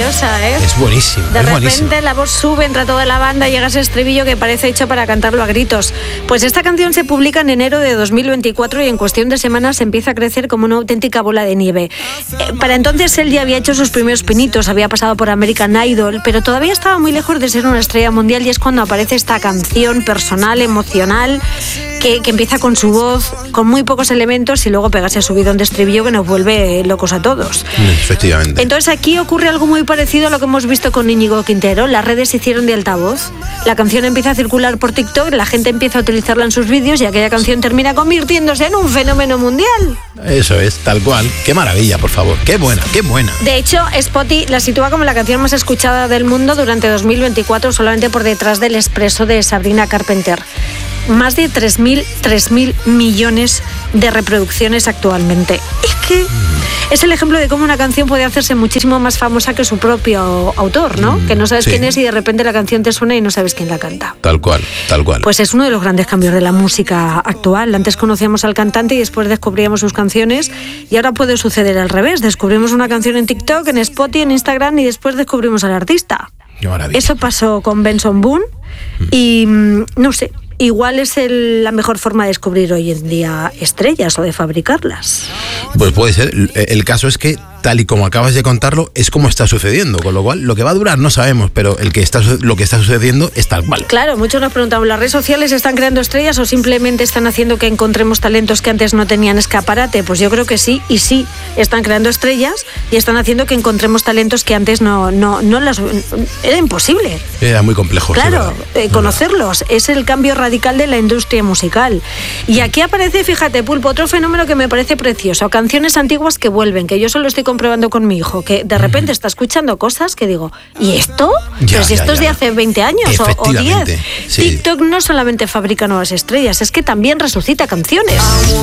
maravillosa, ¿eh? Es buenísimo. De repente la voz sube, entra toda la banda, llega ese estribillo que parece hecho para cantarlo a gritos. Pues esta canción se publica en enero de 2024 y en cuestión de semanas empieza a crecer como una auténtica bola de nieve. Para entonces él ya había hecho sus primeros pinitos, había pasado por American Idol, pero todavía estaba muy lejos de ser una estrella mundial, y es cuando aparece esta canción personal, emocional, que empieza con su voz, con muy pocos elementos, y luego pega ese subidón de estribillo que nos vuelve locos a todos. Efectivamente. Entonces aquí ocurre algo muy parecido a lo que hemos visto con Íñigo Quintero. Las redes se hicieron de altavoz. La canción empieza a circular por TikTok, la gente empieza a utilizarla en sus vídeos y aquella canción termina convirtiéndose en un fenómeno mundial. Eso es, tal cual. Qué maravilla, por favor. Qué buena, qué buena. De hecho, Spotify la sitúa como la canción más escuchada del mundo durante 2024, solamente por detrás del Expreso de Sabrina Carpenter. Más de 3.000 millones de reproducciones actualmente. Es que es el ejemplo de cómo una canción puede hacerse muchísimo más famosa que su propio autor, ¿no? Que no sabes quién es y de repente la canción te suena y no sabes quién la canta. Tal cual, tal cual. Pues es uno de los grandes cambios de la música actual. Antes conocíamos al cantante y después descubríamos sus canciones, y ahora puede suceder al revés. Descubrimos una canción en TikTok, en Spotify, en Instagram, y después descubrimos al artista. Qué maravilla. Eso pasó con Benson Boone y no sé, igual es la mejor forma de descubrir hoy en día estrellas o de fabricarlas. Pues puede ser. El caso es que, tal y como acabas de contarlo, es como está sucediendo, con lo cual lo que va a durar no sabemos, pero lo que está sucediendo es tal cual. Claro, muchos nos preguntamos, ¿las redes sociales están creando estrellas o simplemente están haciendo que encontremos talentos que antes no tenían escaparate? Pues yo creo que sí, y sí, están creando estrellas y están haciendo que encontremos talentos que antes no las... Era imposible. Era muy complejo. Claro, sí, conocerlos. Es el cambio radical de la industria musical. Y aquí aparece, fíjate, Pulpo, otro fenómeno que me parece precioso. Canciones antiguas que vuelven, que yo solo estoy comprobando con mi hijo, que de repente está escuchando cosas que digo, ¿y esto? Pero si esto es de hace 20 años o 10. Sí. TikTok no solamente fabrica nuevas estrellas, es que también resucita canciones.